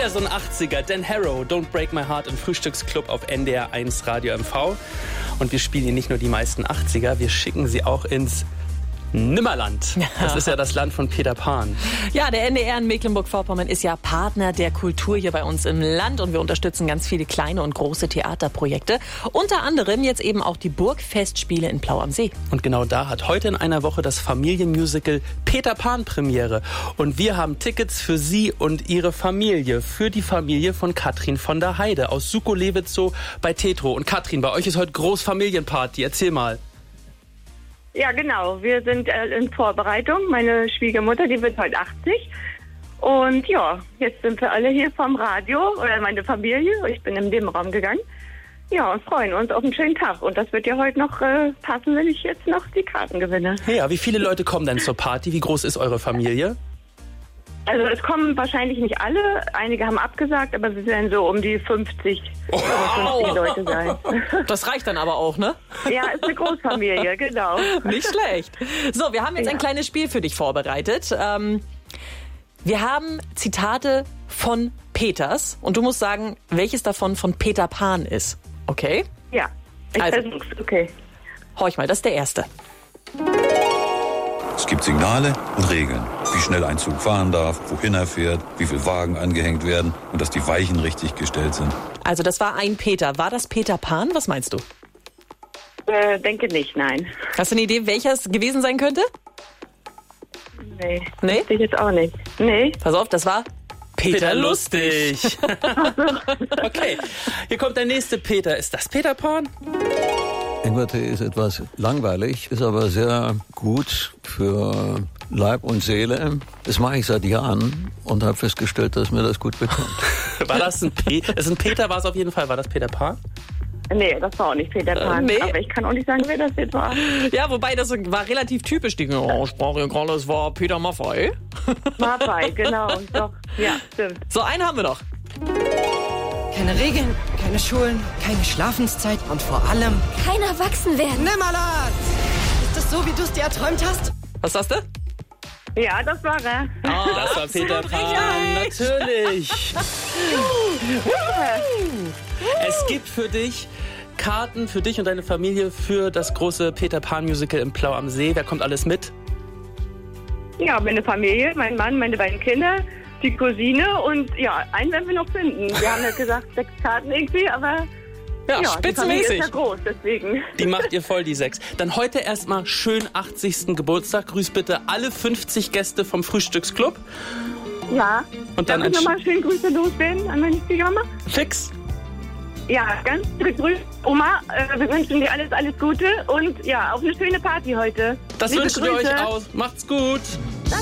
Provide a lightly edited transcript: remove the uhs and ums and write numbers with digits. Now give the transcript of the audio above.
Wieder so ein 80er, Dan Harrow, Don't Break My Heart im Frühstücksclub auf NDR 1 Radio MV. Und wir spielen hier nicht nur die meisten 80er, wir schicken sie auch ins Nimmerland. Das ist ja das Land von Peter Pan. Ja, der NDR in Mecklenburg-Vorpommern ist ja Partner der Kultur hier bei uns im Land und wir unterstützen ganz viele kleine und große Theaterprojekte. Unter anderem jetzt eben auch die Burgfestspiele in Plau am See. Und genau da hat heute in einer Woche das Familienmusical Peter Pan Premiere. Und wir haben Tickets für Sie und Ihre Familie. Für die Familie von Katrin von der Heide aus Sukolewitzow bei Tetro. Und Katrin, bei euch ist heute Großfamilienparty. Erzähl mal. Ja, genau. Wir sind in Vorbereitung. Meine Schwiegermutter, die wird heute 80. Und ja, jetzt sind wir alle hier vom Radio, oder meine Familie. Ich bin im Nebenraum gegangen. Ja, und freuen uns auf einen schönen Tag. Und das wird ja heute noch passen, wenn ich jetzt noch die Karten gewinne. Ja, wie viele Leute kommen denn zur Party? Wie groß ist eure Familie? Also es kommen wahrscheinlich nicht alle. Einige haben abgesagt, aber wir werden so um die 50, 50 Leute sein. Das reicht dann aber auch, ne? Ja, ist eine Großfamilie, genau. Nicht schlecht. So, wir haben jetzt ein kleines Spiel für dich vorbereitet. Wir haben Zitate von Peters und du musst sagen, welches davon von Peter Pan ist. Okay? Ja, ich versuch's. Okay. Horch mal, das ist der erste. Es gibt Signale und Regeln, wie schnell ein Zug fahren darf, wohin er fährt, wie viele Wagen angehängt werden und dass die Weichen richtig gestellt sind. Also das war ein Peter. War das Peter Pan? Was meinst du? Denke nicht, nein. Hast du eine Idee, welches gewesen sein könnte? Nee. Nee? Weiß ich jetzt auch nicht. Nee. Pass auf, das war Peter Lustig. Okay, hier kommt der nächste Peter. Ist das Peter Pan? Ingwertee ist etwas langweilig, ist aber sehr gut für Leib und Seele. Das mache ich seit Jahren und habe festgestellt, dass mir das gut bekommt. War das ein Peter? War es auf jeden Fall. War das Peter Pan? Nee, das war auch nicht Peter Pan. Nee. Aber ich kann auch nicht sagen, wer das jetzt war. Ja, wobei das war relativ typisch. Die Sprache gerade, es war Peter Maffay. Maffay, genau. Doch, ja, stimmt. So, einen haben wir noch. Keine Regeln, keine Schulen, keine Schlafenszeit und vor allem kein Erwachsenwerden. Nimmerland! Ist das so, wie du es dir erträumt hast? Was sagst du? Ja, das war er. Oh, das war Peter Pan, natürlich. Es gibt für dich Karten für dich und deine Familie für das große Peter Pan Musical im Plau am See. Wer kommt alles mit? Ja, meine Familie, mein Mann, meine beiden Kinder, die Cousine und ja, einen werden wir noch finden. Wir haben ja gesagt 6 Karten irgendwie, aber ja, die spitzenmäßig. Familie ist ja groß, deswegen. Die macht ihr voll, die 6. Dann heute erstmal schön 80. Geburtstag. Grüß bitte alle 50 Gäste vom Frühstücksclub. Ja. Und dann darf ich nochmal schöne Grüße loswerden an meine Schwiegermama? Fix. Ja, ganz liebe Grüße, Oma. Wir wünschen dir alles Gute und ja, auf eine schöne Party heute. Das Liebe wünschen wir Grüße. euch auch. Macht's gut.